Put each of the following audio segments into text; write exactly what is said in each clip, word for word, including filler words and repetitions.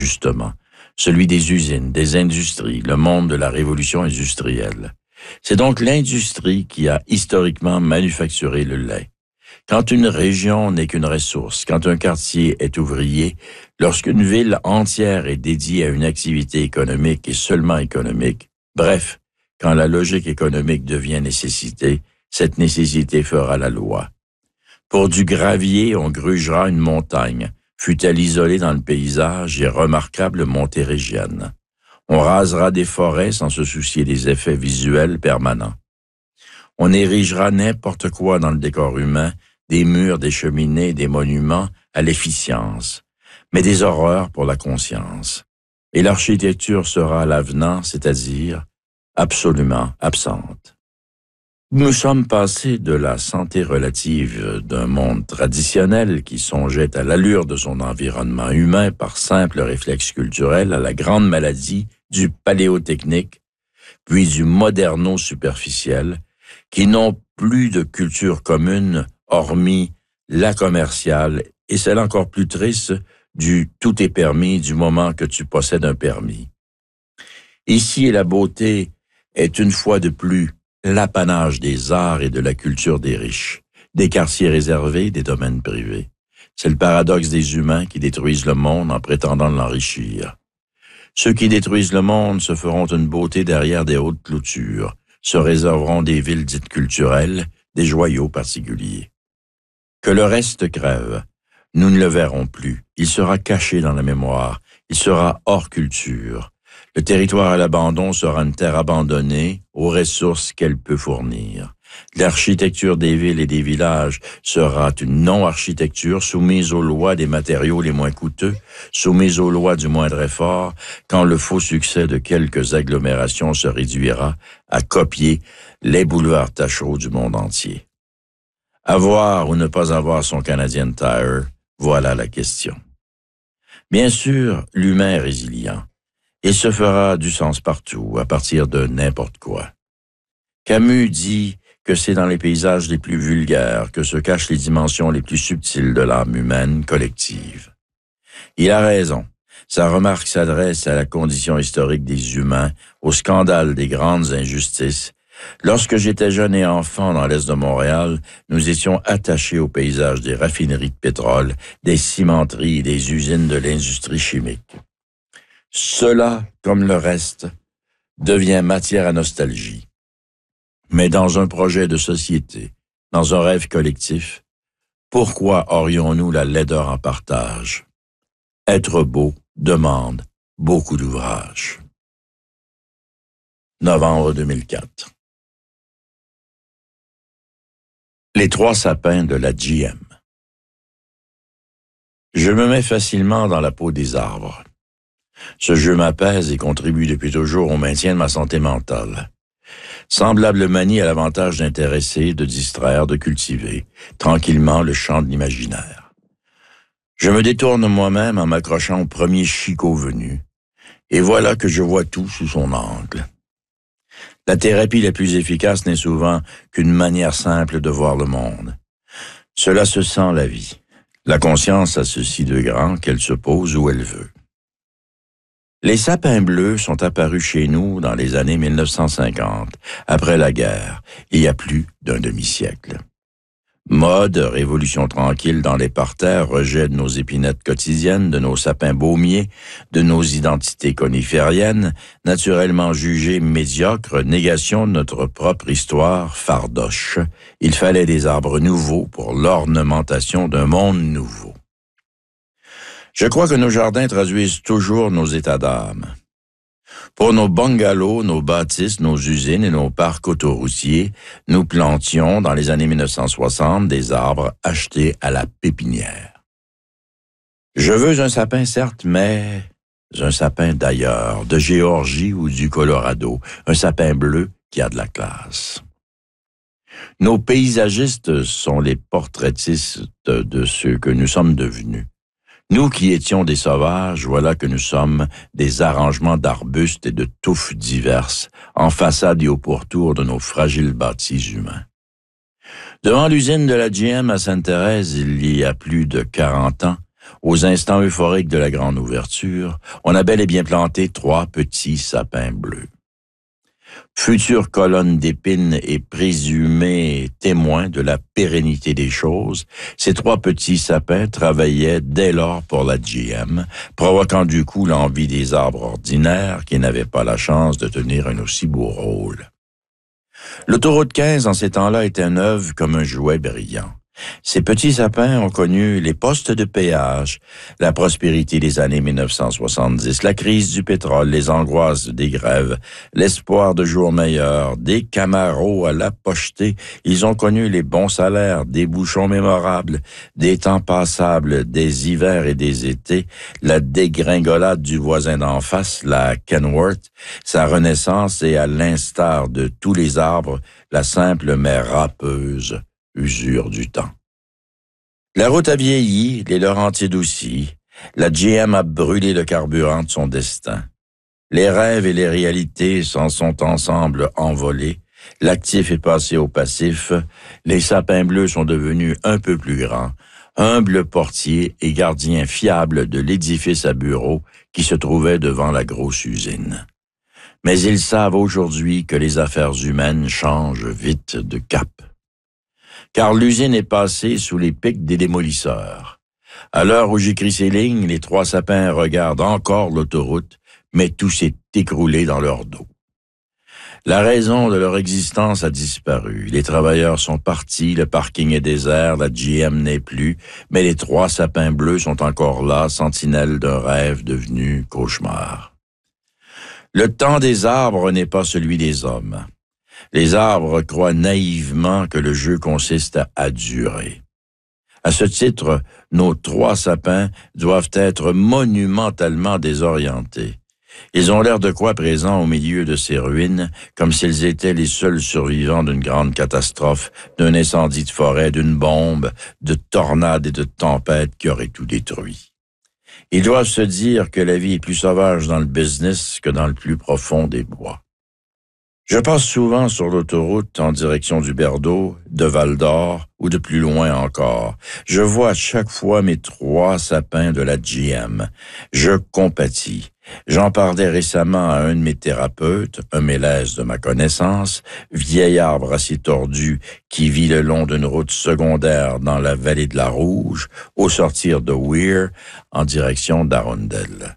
justement, celui des usines, des industries, le monde de la révolution industrielle. C'est donc l'industrie qui a historiquement manufacturé le lait. Quand une région n'est qu'une ressource, quand un quartier est ouvrier, lorsqu'une ville entière est dédiée à une activité économique et seulement économique, bref, quand la logique économique devient nécessité, cette nécessité fera la loi. Pour du gravier, on grugera une montagne, fût-elle isolée dans le paysage et remarquable montérégienne. On rasera des forêts sans se soucier des effets visuels permanents. On érigera n'importe quoi dans le décor humain, des murs, des cheminées, des monuments à l'efficience, mais des horreurs pour la conscience. Et l'architecture sera à l'avenant, c'est-à-dire absolument absente. Nous sommes passés de la santé relative d'un monde traditionnel qui songeait à l'allure de son environnement humain par simple réflexe culturel à la grande maladie du paléotechnique, puis du moderno-superficiel, qui n'ont plus de culture commune hormis la commerciale et celle encore plus triste du « tout est permis » du moment que tu possèdes un permis. Ici, la beauté est une fois de plus l'apanage des arts et de la culture des riches, des quartiers réservés, des domaines privés. C'est le paradoxe des humains qui détruisent le monde en prétendant l'enrichir. Ceux qui détruisent le monde se feront une beauté derrière des hautes clôtures, se réserveront des villes dites culturelles, des joyaux particuliers. Que le reste crève, nous ne le verrons plus. Il sera caché dans la mémoire, il sera hors culture. Le territoire à l'abandon sera une terre abandonnée aux ressources qu'elle peut fournir. L'architecture des villes et des villages sera une non-architecture soumise aux lois des matériaux les moins coûteux, soumise aux lois du moindre effort, quand le faux succès de quelques agglomérations se réduira à copier les boulevards Tachereau du monde entier. Avoir ou ne pas avoir son Canadian Tire, voilà la question. Bien sûr, l'humain est résilient. Il se fera du sens partout, à partir de n'importe quoi. Camus dit que c'est dans les paysages les plus vulgaires que se cachent les dimensions les plus subtiles de l'âme humaine collective. Il a raison. Sa remarque s'adresse à la condition historique des humains, au scandale des grandes injustices. Lorsque j'étais jeune et enfant dans l'est de Montréal, nous étions attachés au paysage des raffineries de pétrole, des cimenteries et des usines de l'industrie chimique. Cela, comme le reste, devient matière à nostalgie. Mais dans un projet de société, dans un rêve collectif, pourquoi aurions-nous la laideur en partage? Être beau demande beaucoup d'ouvrages. Novembre deux mille quatre. Les trois sapins de la G M. Je me mets facilement dans la peau des arbres. Ce jeu m'apaise et contribue depuis toujours au maintien de ma santé mentale. Semblable manie à l'avantage d'intéresser, de distraire, de cultiver, tranquillement le champ de l'imaginaire. Je me détourne moi-même en m'accrochant au premier chicot venu, et voilà que je vois tout sous son angle. La thérapie la plus efficace n'est souvent qu'une manière simple de voir le monde. Cela se sent la vie. La conscience a ceci de grand qu'elle se pose où elle veut. Les sapins bleus sont apparus chez nous dans les années mille neuf cent cinquante, après la guerre, il y a plus d'un demi-siècle. Mode, révolution tranquille dans les parterres, rejet de nos épinettes quotidiennes, de nos sapins baumiers, de nos identités conifériennes, naturellement jugées médiocres, négation de notre propre histoire, fardoche. Il fallait des arbres nouveaux pour l'ornementation d'un monde nouveau. Je crois que nos jardins traduisent toujours nos états d'âme. Pour nos bungalows, nos bâtisses, nos usines et nos parcs autoroutiers, nous plantions dans les années mille neuf cent soixante des arbres achetés à la pépinière. Je veux un sapin, certes, mais un sapin d'ailleurs, de Géorgie ou du Colorado, un sapin bleu qui a de la classe. Nos paysagistes sont les portraitistes de ceux que nous sommes devenus. Nous qui étions des sauvages, voilà que nous sommes des arrangements d'arbustes et de touffes diverses, en façade et au pourtour de nos fragiles bâtis humains. Devant l'usine de la G M à Sainte-Thérèse, il y a plus de quarante ans, Aux instants euphoriques de la grande ouverture, on a bel et bien planté trois petits sapins bleus. Future colonne d'épines et présumés témoins de la pérennité des choses, ces trois petits sapins travaillaient dès lors pour la G M, provoquant du coup l'envie des arbres ordinaires qui n'avaient pas la chance de tenir un aussi beau rôle. L'autoroute quinze, en ces temps-là, était neuve comme un jouet brillant. Ces petits sapins ont connu les postes de péage, la prospérité des années mille neuf cent soixante-dix, la crise du pétrole, les angoisses des grèves, l'espoir de jours meilleurs, des Camaros à la pochetée. Ils ont connu les bons salaires, des bouchons mémorables, des temps passables, des hivers et des étés, la dégringolade du voisin d'en face, la Kenworth, sa renaissance et, à l'instar de tous les arbres, la simple mais râpeuse usure du temps. La route a vieilli, les Laurentides aussi. La G M a brûlé le carburant de son destin. Les rêves et les réalités s'en sont ensemble envolés. L'actif est passé au passif. Les sapins bleus sont devenus un peu plus grands, humbles portiers et gardiens fiables de l'édifice à bureaux qui se trouvait devant la grosse usine. Mais ils savent aujourd'hui que les affaires humaines changent vite de cap. Car l'usine est passée sous les pics des démolisseurs. À l'heure où j'écris ces lignes, les trois sapins regardent encore l'autoroute, mais tout s'est écroulé dans leur dos. La raison de leur existence a disparu. Les travailleurs sont partis, le parking est désert, la G M n'est plus, mais les trois sapins bleus sont encore là, sentinelles d'un rêve devenu cauchemar. Le temps des arbres n'est pas celui des hommes. Les arbres croient naïvement que le jeu consiste à durer. À ce titre, nos trois sapins doivent être monumentalement désorientés. Ils ont l'air de quoi présents au milieu de ces ruines, comme s'ils étaient les seuls survivants d'une grande catastrophe, d'un incendie de forêt, d'une bombe, de tornades et de tempêtes qui auraient tout détruit. Ils doivent se dire que la vie est plus sauvage dans le business que dans le plus profond des bois. Je passe souvent sur l'autoroute en direction du Berdo, de Val-d'Or ou de plus loin encore. Je vois à chaque fois mes trois sapins de la G M. Je compatis. J'en parlais récemment à un de mes thérapeutes, un mélèze de ma connaissance, vieil arbre assez tordu qui vit le long d'une route secondaire dans la vallée de la Rouge, au sortir de Weir, en direction d'Arundel.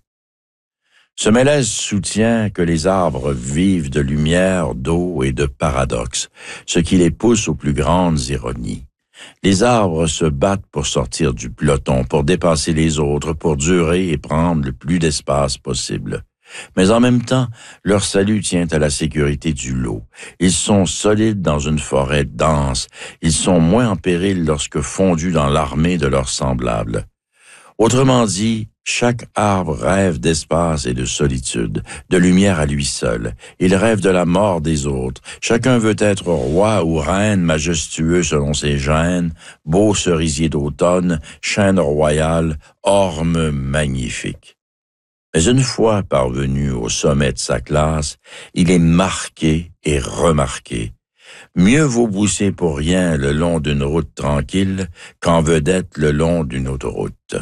Ce mélèze soutient que les arbres vivent de lumière, d'eau et de paradoxes, ce qui les pousse aux plus grandes ironies. Les arbres se battent pour sortir du peloton, pour dépasser les autres, pour durer et prendre le plus d'espace possible. Mais en même temps, leur salut tient à la sécurité du lot. Ils sont solides dans une forêt dense. Ils sont moins en péril lorsque fondus dans l'armée de leurs semblables. Autrement dit, chaque arbre rêve d'espace et de solitude, de lumière à lui seul. Il rêve de la mort des autres. Chacun veut être roi ou reine, majestueux selon ses gènes, beau cerisier d'automne, chêne royal, orme magnifique. Mais une fois parvenu au sommet de sa classe, il est marqué et remarqué. Mieux vaut pousser pour rien le long d'une route tranquille qu'en vedette le long d'une autoroute.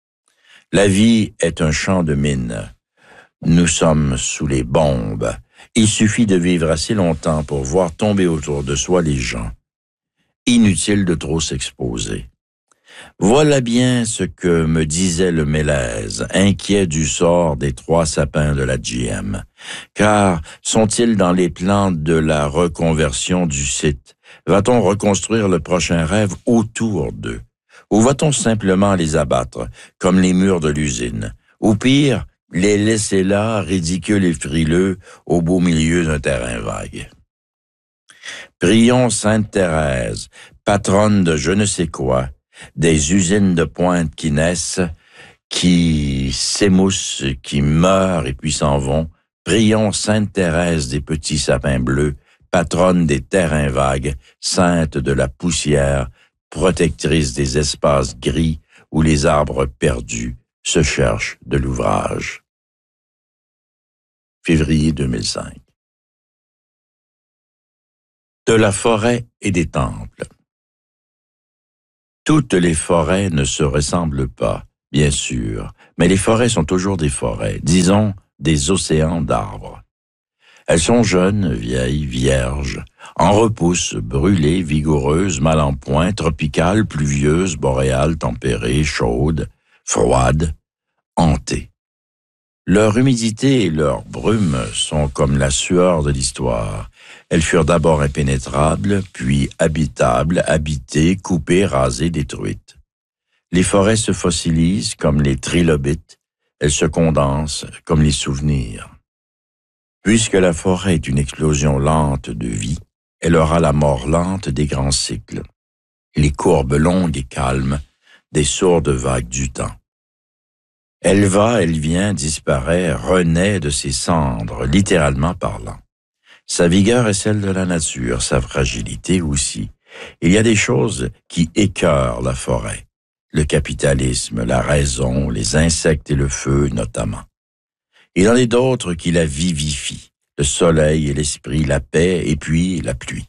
La vie est un champ de mines. Nous sommes sous les bombes. Il suffit de vivre assez longtemps pour voir tomber autour de soi les gens. Inutile de trop s'exposer. Voilà bien ce que me disait le mélèze, inquiet du sort des trois sapins de la G M. Car sont-ils dans les plans de la reconversion du site? Va-t-on reconstruire le prochain rêve autour d'eux? Ou va-t-on simplement les abattre, comme les murs de l'usine? Ou pire, les laisser là, ridicules et frileux, au beau milieu d'un terrain vague? Prions Sainte Thérèse, patronne de je ne sais quoi, des usines de pointe qui naissent, qui s'émoussent, qui meurent et puis s'en vont. Prions Sainte Thérèse des petits sapins bleus, patronne des terrains vagues, sainte de la poussière, protectrice des espaces gris où les arbres perdus se cherchent de l'ouvrage. Février deux mille cinq. De la forêt et des temples. Toutes les forêts ne se ressemblent pas, bien sûr, mais les forêts sont toujours des forêts, disons des océans d'arbres. Elles sont jeunes, vieilles, vierges, en repousse, brûlées, vigoureuses, mal en point, tropicales, pluvieuses, boréales, tempérées, chaudes, froides, hantées. Leur humidité et leur brume sont comme la sueur de l'histoire. Elles furent d'abord impénétrables, puis habitables, habitées, coupées, rasées, détruites. Les forêts se fossilisent comme les trilobites, elles se condensent comme les souvenirs. Puisque la forêt est une explosion lente de vie, elle aura la mort lente des grands cycles, les courbes longues et calmes des sourdes vagues du temps. Elle va, elle vient, disparaît, renaît de ses cendres, littéralement parlant. Sa vigueur est celle de la nature, sa fragilité aussi. Il y a des choses qui écœurent la forêt, le capitalisme, la raison, les insectes et le feu notamment. Il y en a d'autres qui la vivifient, le soleil et l'esprit, la paix et puis la pluie.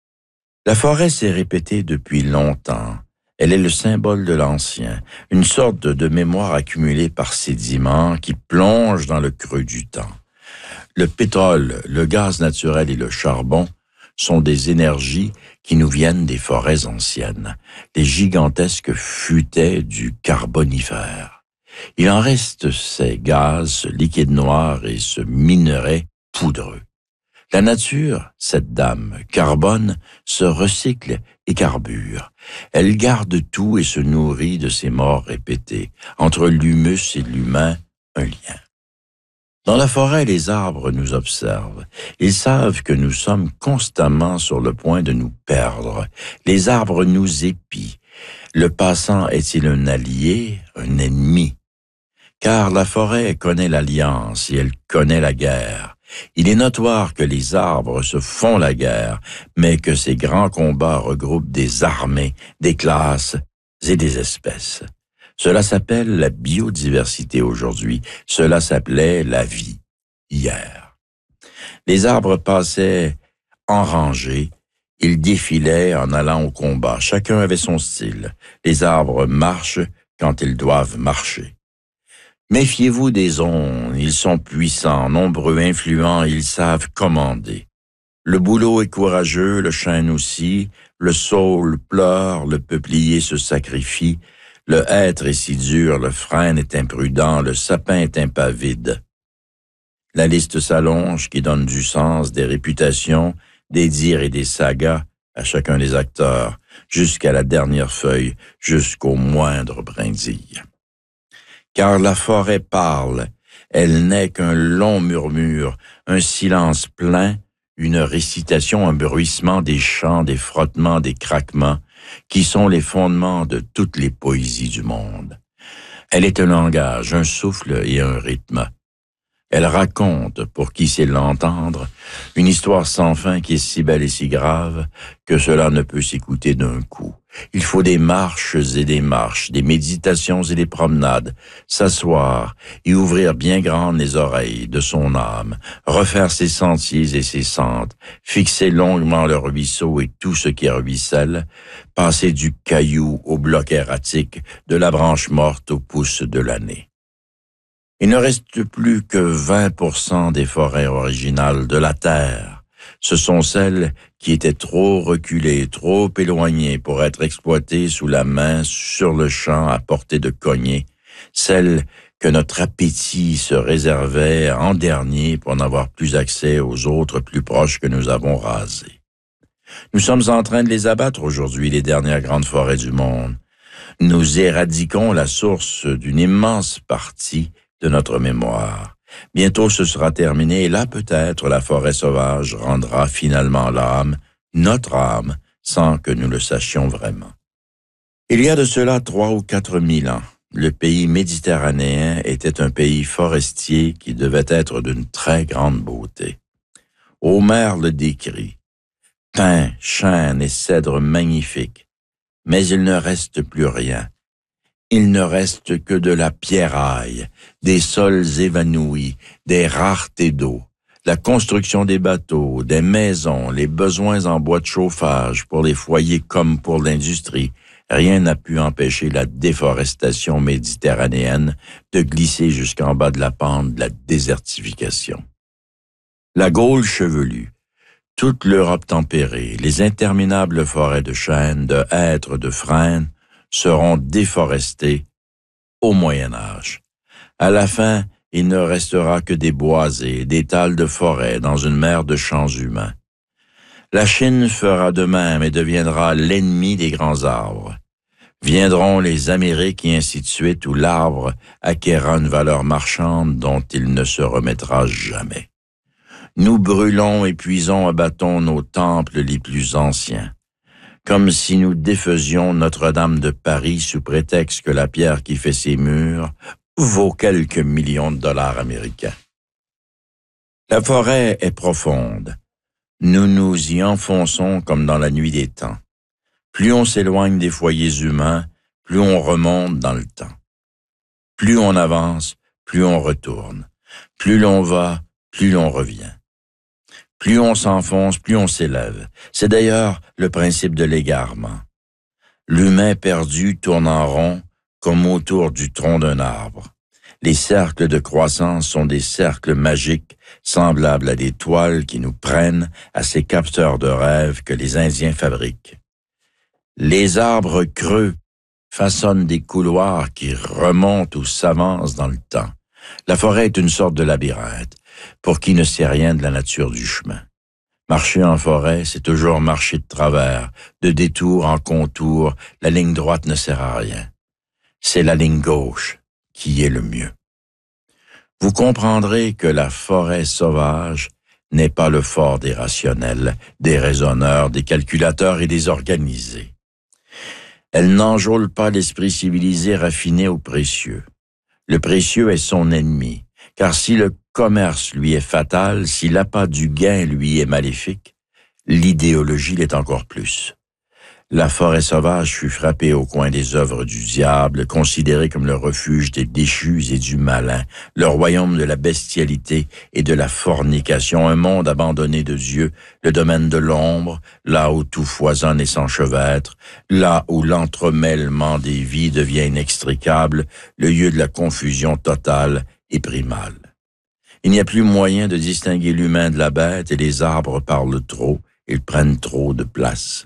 La forêt s'est répétée depuis longtemps. Elle est le symbole de l'ancien, une sorte de mémoire accumulée par sédiments qui plonge dans le creux du temps. Le pétrole, le gaz naturel et le charbon sont des énergies qui nous viennent des forêts anciennes, les gigantesques futaies du Carbonifère. Il en reste ces gaz, ce liquide noir et ce minerai poudreux. La nature, cette dame, carbone, se recycle et carbure. Elle garde tout et se nourrit de ces morts répétées. Entre l'humus et l'humain, un lien. Dans la forêt, les arbres nous observent. Ils savent que nous sommes constamment sur le point de nous perdre. Les arbres nous épient. Le passant est-il un allié, un ennemi? Car la forêt connaît l'alliance et elle connaît la guerre. Il est notoire que les arbres se font la guerre, mais que ces grands combats regroupent des armées, des classes et des espèces. Cela s'appelle la biodiversité aujourd'hui. Cela s'appelait la vie hier. Les arbres passaient en rangée. Ils défilaient en allant au combat. Chacun avait son style. Les arbres marchent quand ils doivent marcher. Méfiez-vous des ondes, ils sont puissants, nombreux, influents, ils savent commander. Le bouleau est courageux, le chêne aussi, le saule pleure, le peuplier se sacrifie, le hêtre est si dur, le frêne est imprudent, le sapin est impavide. La liste s'allonge qui donne du sens, des réputations, des dires et des sagas à chacun des acteurs, jusqu'à la dernière feuille, jusqu'au moindre brindille. Car la forêt parle, elle n'est qu'un long murmure, un silence plein, une récitation, un bruissement des chants, des frottements, des craquements, qui sont les fondements de toutes les poésies du monde. Elle est un langage, un souffle et un rythme. Elle raconte, pour qui sait l'entendre, une histoire sans fin qui est si belle et si grave que cela ne peut s'écouter d'un coup. Il faut des marches et des marches, des méditations et des promenades, s'asseoir et ouvrir bien grandes les oreilles de son âme, refaire ses sentiers et ses sentes, fixer longuement le ruisseau et tout ce qui ruisselle, passer du caillou au bloc erratique, de la branche morte au pouce de l'année. Il ne reste plus que vingt pour cent des forêts originales de la Terre. Ce sont celles qui étaient trop reculées, trop éloignées pour être exploitées sous la main, sur le champ, à portée de cognée. Celles que notre appétit se réservait en dernier pour n'avoir plus accès aux autres plus proches que nous avons rasées. Nous sommes en train de les abattre aujourd'hui, les dernières grandes forêts du monde. Nous éradiquons la source d'une immense partie de notre mémoire. Bientôt ce sera terminé et là peut-être la forêt sauvage rendra finalement l'âme, notre âme, sans que nous le sachions vraiment. Il y a de cela trois ou quatre mille ans, le pays méditerranéen était un pays forestier qui devait être d'une très grande beauté. Homère le décrit. Pins, chênes et cèdres magnifiques. Mais il ne reste plus rien. Il ne reste que de la pierraille, des sols évanouis, des raretés d'eau, la construction des bateaux, des maisons, les besoins en bois de chauffage pour les foyers comme pour l'industrie, rien n'a pu empêcher la déforestation méditerranéenne de glisser jusqu'en bas de la pente de la désertification. La Gaule chevelue, toute l'Europe tempérée, les interminables forêts de chênes, de hêtres, de frênes seront déforestées au Moyen Âge. À la fin, il ne restera que des boisés, des tals de forêt dans une mer de champs humains. La Chine fera de même et deviendra l'ennemi des grands arbres. Viendront les Amériques et ainsi de suite, où l'arbre acquérera une valeur marchande dont il ne se remettra jamais. Nous brûlons, épuisons, abattons nos temples les plus anciens, comme si nous défaisions Notre-Dame de Paris sous prétexte que la pierre qui fait ses murs vaut quelques millions de dollars américains. La forêt est profonde. Nous nous y enfonçons comme dans la nuit des temps. Plus on s'éloigne des foyers humains, plus on remonte dans le temps. Plus on avance, plus on retourne. Plus l'on va, plus l'on revient. Plus on s'enfonce, plus on s'élève. C'est d'ailleurs le principe de l'égarement. L'humain perdu tourne en rond comme autour du tronc d'un arbre. Les cercles de croissance sont des cercles magiques semblables à des toiles qui nous prennent à ces capteurs de rêve que les Indiens fabriquent. Les arbres creux façonnent des couloirs qui remontent ou s'avancent dans le temps. La forêt est une sorte de labyrinthe, pour qui ne sait rien de la nature du chemin. Marcher en forêt, c'est toujours marcher de travers, de détour en contour, la ligne droite ne sert à rien. C'est la ligne gauche qui est le mieux. Vous comprendrez que la forêt sauvage n'est pas le fort des rationnels, des raisonneurs, des calculateurs et des organisés. Elle n'enjôle pas l'esprit civilisé raffiné ou précieux. Le précieux est son ennemi, car si le commerce lui est fatal, si l'appât du gain lui est maléfique, l'idéologie l'est encore plus. La forêt sauvage fut frappée au coin des œuvres du diable, considérée comme le refuge des déchus et du malin, le royaume de la bestialité et de la fornication, un monde abandonné de Dieu, le domaine de l'ombre, là où tout foisonne et s'enchevêtre, là où l'entremêlement des vies devient inextricable, le lieu de la confusion totale et primale. Il n'y a plus moyen de distinguer l'humain de la bête et les arbres parlent trop, ils prennent trop de place.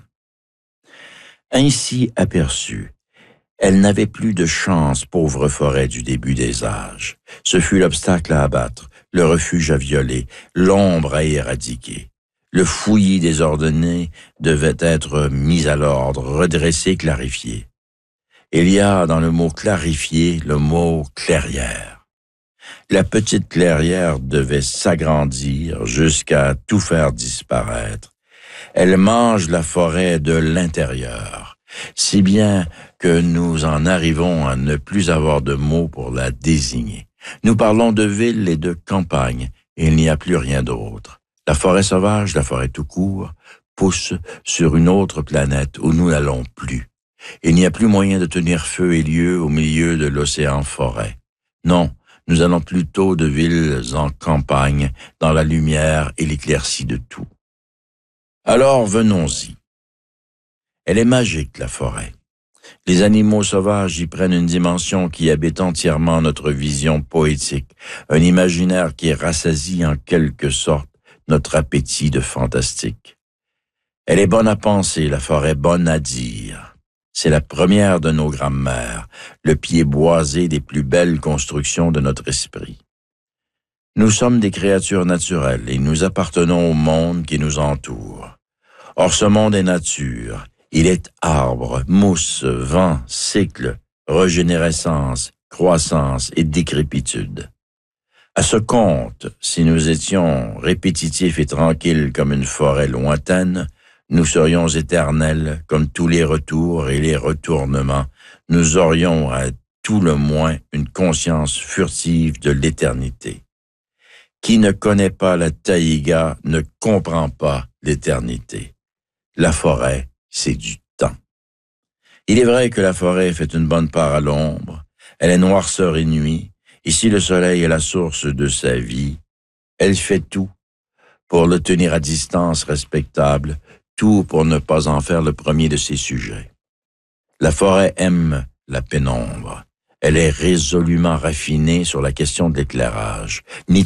Ainsi aperçue, elle n'avait plus de chance, pauvre forêt du début des âges. Ce fut l'obstacle à abattre, le refuge à violer, l'ombre à éradiquer. Le fouillis désordonné devait être mis à l'ordre, redressé, clarifié. Il y a dans le mot clarifier le mot clairière. La petite clairière devait s'agrandir jusqu'à tout faire disparaître. Elle mange la forêt de l'intérieur, si bien que nous en arrivons à ne plus avoir de mots pour la désigner. Nous parlons de ville et de campagne, et il n'y a plus rien d'autre. La forêt sauvage, la forêt tout court, pousse sur une autre planète où nous n'allons plus. Il n'y a plus moyen de tenir feu et lieu au milieu de l'océan forêt. Non, nous allons plutôt de villes en campagne, dans la lumière et l'éclaircie de tout. Alors venons-y. Elle est magique, la forêt. Les animaux sauvages y prennent une dimension qui habite entièrement notre vision poétique, un imaginaire qui rassasie en quelque sorte notre appétit de fantastique. Elle est bonne à penser, la forêt bonne à dire. C'est la première de nos grammaires, le pied boisé des plus belles constructions de notre esprit. Nous sommes des créatures naturelles et nous appartenons au monde qui nous entoure. Or, ce monde est nature. Il est arbre, mousse, vent, cycle, régénérescence, croissance et décrépitude. À ce compte, si nous étions répétitifs et tranquilles comme une forêt lointaine, nous serions éternels comme tous les retours et les retournements. Nous aurions à tout le moins une conscience furtive de l'éternité. Qui ne connaît pas la taïga ne comprend pas l'éternité. La forêt, c'est du temps. Il est vrai que la forêt fait une bonne part à l'ombre, elle est noirceur et nuit, et si le soleil est la source de sa vie, elle fait tout pour le tenir à distance respectable, tout pour ne pas en faire le premier de ses sujets. La forêt aime la pénombre. Elle est résolument raffinée sur la question de l'éclairage. Ni